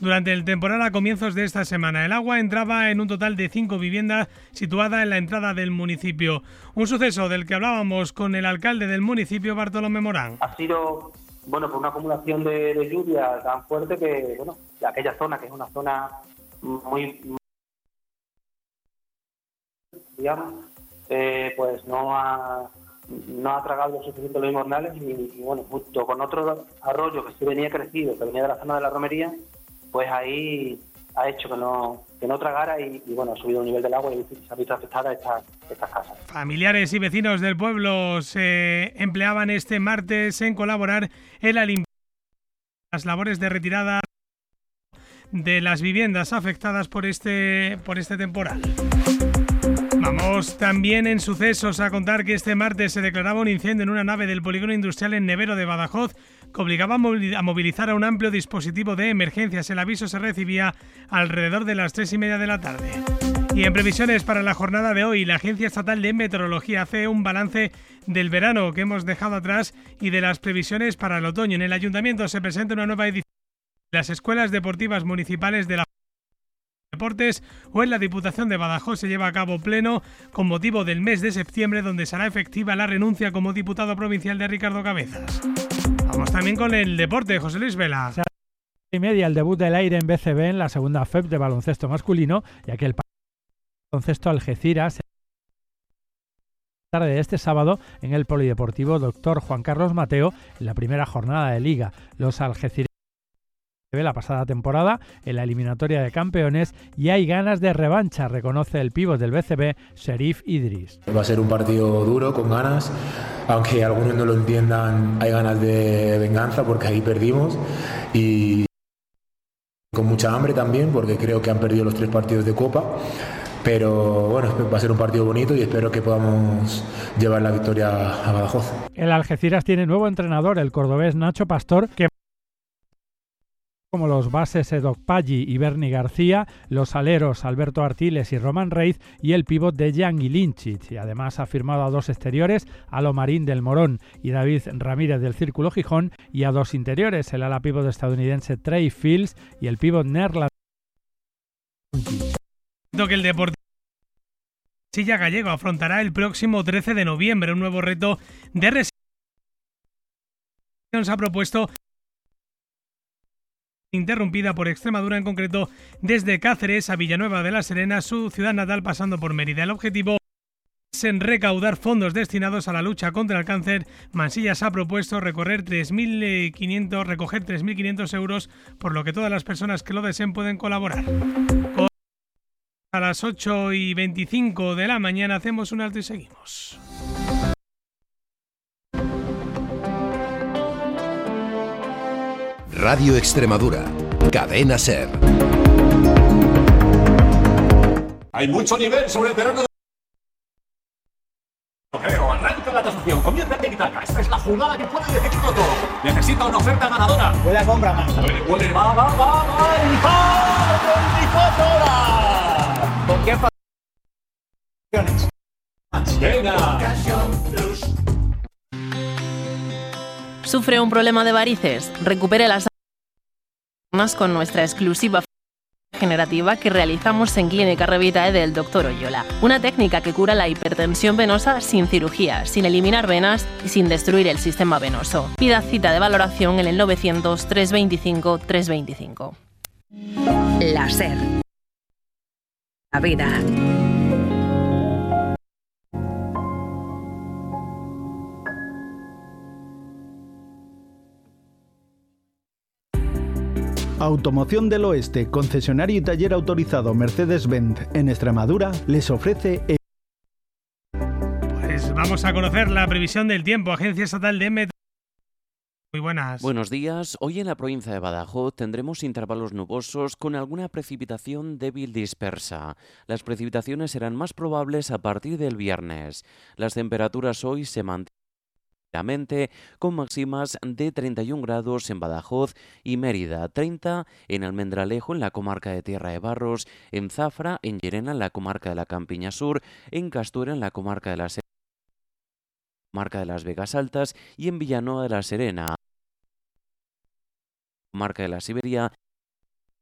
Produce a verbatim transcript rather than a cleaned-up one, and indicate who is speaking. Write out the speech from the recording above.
Speaker 1: durante el temporal a comienzos de esta semana. El agua entraba en un total de cinco viviendas situadas en la entrada del municipio. Un suceso del que hablábamos con el alcalde del municipio, Bartolomé Morán.
Speaker 2: Ha sido, bueno, por una acumulación de, de lluvia tan fuerte que, bueno, aquella zona, que es una zona muy, digamos, eh, pues no ha, no ha tragado lo suficiente los invernales y, y, bueno, justo con otro arroyo que sí venía crecido, que venía de la zona de la romería, pues ahí ha hecho que no, que no tragara y, y bueno, ha subido el nivel del agua y se ha visto afectada estas, estas casas.
Speaker 1: Familiares y vecinos del pueblo se empleaban este martes en colaborar en la limpieza de las labores de retirada de las viviendas afectadas por este, por este temporal. Vamos también en sucesos a contar que este martes se declaraba un incendio en una nave del polígono industrial en Nevero de Badajoz que obligaba a movilizar a un amplio dispositivo de emergencias. El aviso se recibía alrededor de las tres y media de la tarde. Y en previsiones para la jornada de hoy, la Agencia Estatal de Meteorología hace un balance del verano que hemos dejado atrás y de las previsiones para el otoño. En el Ayuntamiento se presenta una nueva edición de las escuelas deportivas municipales de la Deportes o en la Diputación de Badajoz se lleva a cabo pleno con motivo del mes de septiembre, donde será efectiva la renuncia como diputado provincial de Ricardo Cabezas. Vamos también con el deporte, José Luis Vela.
Speaker 3: Y media el debut del Aire en B C B en la segunda F E P de baloncesto masculino, ya que el baloncesto Algeciras tarde de este sábado en el Polideportivo Doctor Juan Carlos Mateo en la primera jornada de Liga. Los algecireños la pasada temporada en la eliminatoria de campeones y hay ganas de revancha, reconoce el pívot del B C B, Sherif Idris.
Speaker 4: Va a ser un partido duro, con ganas, aunque algunos no lo entiendan, hay ganas de venganza porque ahí perdimos y con mucha hambre también porque creo que han perdido los tres partidos de Copa, pero bueno, va a ser un partido bonito y espero que podamos llevar la victoria a Badajoz.
Speaker 3: El Algeciras tiene nuevo entrenador, el cordobés Nacho Pastor, que como los bases Edok Paggi y Berni García, los aleros Alberto Artiles y Roman Reis y el pívot de Jan Ilincic. Y además ha firmado a dos exteriores, Alo Marín del Morón y David Ramírez del Círculo Gijón, y a dos interiores, el ala pívot estadounidense Trey Fields y el pívot neerlandés.
Speaker 1: Que el Deportivo Silla Gallego afrontará el próximo trece de noviembre un nuevo reto de resistencia. Se ha propuesto interrumpida por Extremadura, en concreto desde Cáceres a Villanueva de la Serena, su ciudad natal, pasando por Mérida. El objetivo es en recaudar fondos destinados a la lucha contra el cáncer. Mansillas ha propuesto recorrer tres mil quinientos, recoger tres mil quinientos euros, por lo que todas las personas que lo deseen pueden colaborar. A las ocho y veinticinco de la mañana hacemos un alto y seguimos.
Speaker 5: Radio Extremadura, Cadena SER.
Speaker 6: Hay mucho nivel sobre el terreno de... Creo, arranca la tasación, comienza el tiki-taka. Esta es la jugada que puede decidirlo todo. Necesita una oferta ganadora.
Speaker 7: Buena compra, más.
Speaker 6: Puede, puede, va, va, va, va. ¡El veinticuatro horas!
Speaker 7: ¿Con qué facciones?
Speaker 6: Venga.
Speaker 8: ¿Sufre un problema de varices? Recupere las con nuestra exclusiva generativa que realizamos en Clínica Revitae del doctor Oyola. Una técnica que cura la hipertensión venosa sin cirugía, sin eliminar venas y sin destruir el sistema venoso. Pida cita de valoración en el novecientos, trescientos veinticinco, trescientos veinticinco.
Speaker 9: La SER. La vida.
Speaker 10: Automoción del Oeste, concesionario y taller autorizado Mercedes-Benz en Extremadura, les ofrece... El...
Speaker 1: Pues vamos a conocer la previsión del tiempo. Agencia Estatal de Meteorología. Muy buenas.
Speaker 11: Buenos días. Hoy en la provincia de Badajoz tendremos intervalos nubosos con alguna precipitación débil dispersa. Las precipitaciones serán más probables a partir del viernes. Las temperaturas hoy se mantienen con máximas de treinta y un grados en Badajoz y Mérida, treinta en Almendralejo, en la comarca de Tierra de Barros, en Zafra, en Llerena, en la comarca de la Campiña Sur, en Castura, en la comarca de la Serena, comarca de las Vegas Altas, y en Villanueva de la Serena, comarca de la Siberia,